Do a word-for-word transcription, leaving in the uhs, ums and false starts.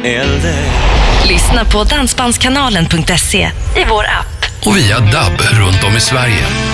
elden. Lyssna på dansbandskanalen punkt se i vår app. Och via D A B runt om i Sverige.